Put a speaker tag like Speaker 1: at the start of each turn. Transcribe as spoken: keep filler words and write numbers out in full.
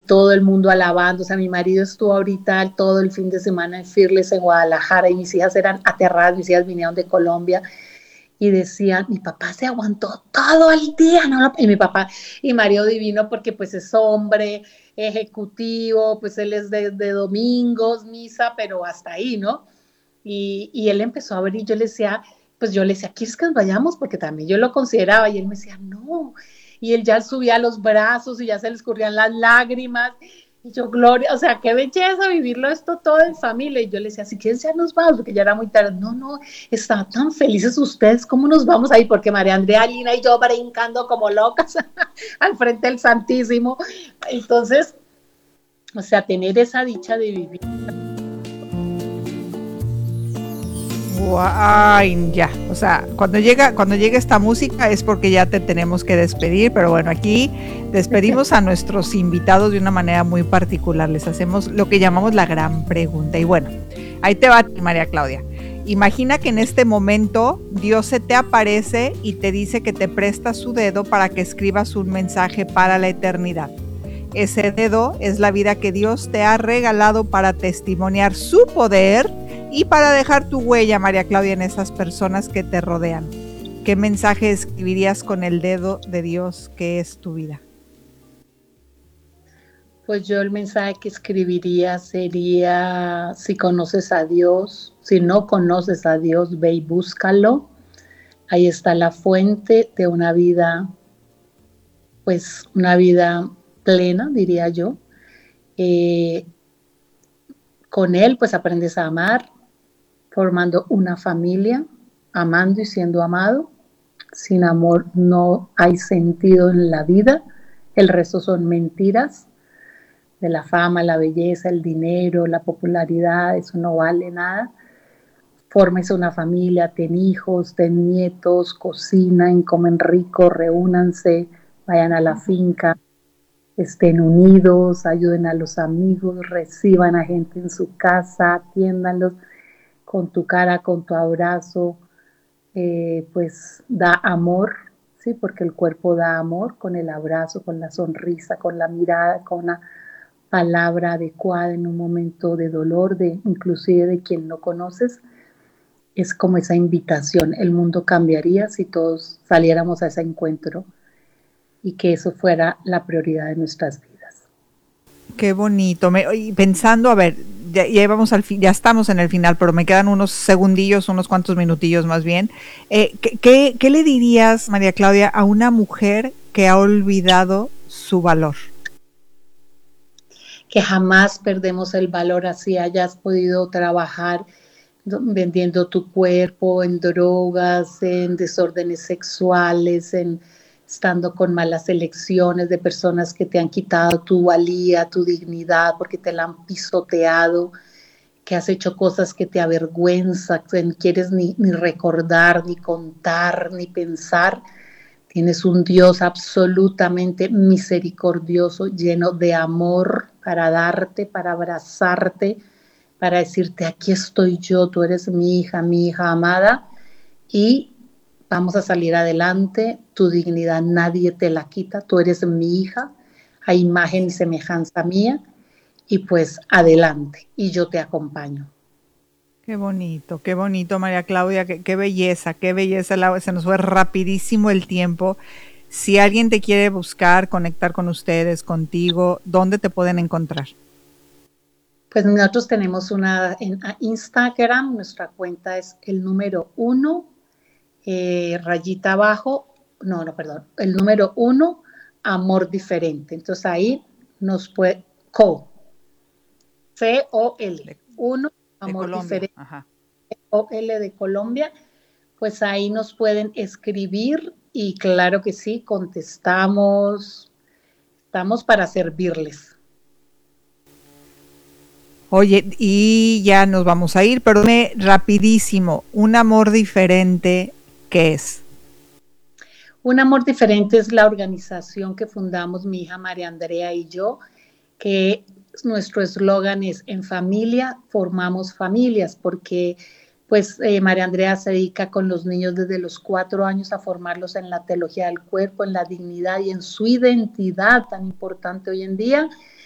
Speaker 1: todo el mundo alabando. O sea, mi marido estuvo ahorita todo el fin de semana en Fearless en Guadalajara y mis hijas eran aterradas, mis hijas vinieron de Colombia y decían, mi papá se aguantó todo el día, ¿no? Y mi papá, y Mario divino porque pues es hombre, ejecutivo, pues él es de, de domingos, misa, pero hasta ahí, ¿no? Y, y él empezó a ver y yo le decía, pues yo le decía, ¿quieres que nos vayamos? Porque también yo lo consideraba y él me decía, no. Y él ya subía los brazos y ya se le escurrían las lágrimas. Y yo, Gloria, o sea, qué belleza vivirlo esto todo en familia. Y yo le decía, si quieres ya nos vamos, porque ya era muy tarde. No, no, estaban tan felices ustedes, ¿cómo nos vamos ahí? Porque María Andrea, Lina y yo brincando como locas al frente del Santísimo. Entonces, o sea, tener esa dicha de vivir.
Speaker 2: Ay, ya, o sea, cuando llega, cuando llega esta música es porque ya te tenemos que despedir, pero bueno, aquí despedimos a nuestros invitados de una manera muy particular, les hacemos lo que llamamos la gran pregunta, y bueno, ahí te va, María Claudia. Imagina que en este momento Dios se te aparece y te dice que te presta su dedo para que escribas un mensaje para la eternidad. Ese dedo es la vida que Dios te ha regalado para testimoniar su poder y para dejar tu huella, María Claudia, en esas personas que te rodean. ¿Qué mensaje escribirías con el dedo de Dios que es tu vida?
Speaker 1: Pues yo el mensaje que escribiría sería, si conoces a Dios, si no conoces a Dios, ve y búscalo. Ahí está la fuente de una vida, pues una vida plena, diría yo. Eh, con Él, pues aprendes a amar, formando una familia, amando y siendo amado. Sin amor no hay sentido en la vida, el resto son mentiras, de la fama, la belleza, el dinero, la popularidad, eso no vale nada. Fórmese una familia, ten hijos, ten nietos, cocinen, comen rico, reúnanse, vayan a la finca, estén unidos, ayuden a los amigos, reciban a gente en su casa, atiéndanlos con tu cara, con tu abrazo, eh, pues da amor, ¿sí? Porque el cuerpo da amor con el abrazo, con la sonrisa, con la mirada, con una palabra adecuada en un momento de dolor, de inclusive de quien no conoces. Es como esa invitación. El mundo cambiaría si todos saliéramos a ese encuentro y que eso fuera la prioridad de nuestras vidas.
Speaker 2: Qué bonito. Me, y pensando, a ver, ya, ya vamos al fin, ya estamos en el final, pero me quedan unos segundillos, unos cuantos minutillos más bien. Eh, ¿qué, qué, ¿Qué le dirías, María Claudia, a una mujer que ha olvidado su valor?
Speaker 1: Que jamás perdemos el valor, así hayas podido trabajar vendiendo tu cuerpo en drogas, en desórdenes sexuales, en estando con malas elecciones de personas que te han quitado tu valía, tu dignidad, porque te la han pisoteado, que has hecho cosas que te avergüenzan, que no quieres ni, ni recordar, ni contar, ni pensar. Tienes un Dios absolutamente misericordioso, lleno de amor para darte, para abrazarte, para decirte, aquí estoy yo, tú eres mi hija, mi hija amada, y vamos a salir adelante, tu dignidad nadie te la quita, tú eres mi hija, a imagen y semejanza mía, y pues adelante, y yo te acompaño.
Speaker 2: Qué bonito, qué bonito, María Claudia, qué, qué belleza, qué belleza, se nos fue rapidísimo el tiempo. Si alguien te quiere buscar, conectar con ustedes, contigo, ¿dónde te pueden encontrar?
Speaker 1: Pues nosotros tenemos una en Instagram, nuestra cuenta es el número uno, eh, rayita abajo, no, no, perdón, el número uno, amor diferente. Entonces ahí nos puede, co, C O L, uno, amor diferente, C O L de Colombia, pues ahí nos pueden escribir y claro que sí, contestamos, estamos para servirles.
Speaker 2: Oye, y ya nos vamos a ir, pero dime rapidísimo, un amor diferente, ¿qué es?
Speaker 1: Un amor diferente es la organización que fundamos mi hija María Andrea y yo, que nuestro eslogan es en familia formamos familias, porque pues eh, María Andrea se dedica con los niños desde los cuatro años a formarlos en la teología del cuerpo, en la dignidad y en su identidad tan importante hoy en día.